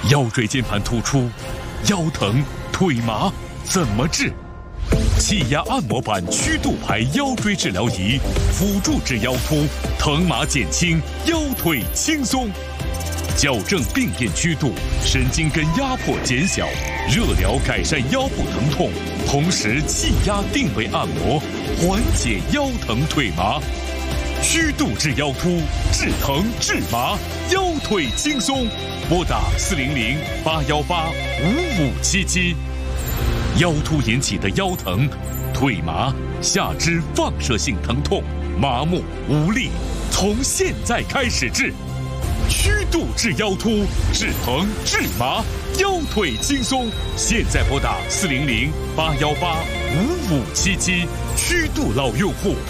腰椎间盘突出、腰疼、腿麻怎么治？气压按摩板曲度牌腰椎治疗仪，辅助治腰突，疼麻减轻，腰腿轻松。矫正病变曲度，神经根压迫减小，热疗改善腰部疼痛，同时气压定位按摩，缓解腰疼腿麻。曲度治腰突，治疼治麻，腰腿轻松。拨打400-818-5577。腰突引起的腰疼、腿麻、下肢放射性疼痛、麻木无力，从现在开始治。曲度治腰突，治疼治麻，腰腿轻松。现在拨打400-818-5577。曲度老用户